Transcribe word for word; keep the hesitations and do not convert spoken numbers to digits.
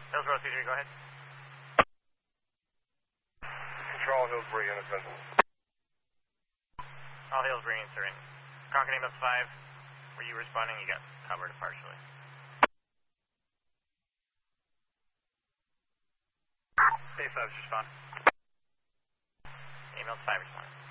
Hillsborough C three, go ahead. Control Hillsborough units in. All Hillsborough units are in. Concord ambulance five, were you responding? You got covered partially. A five, respond. Ambulance five responding.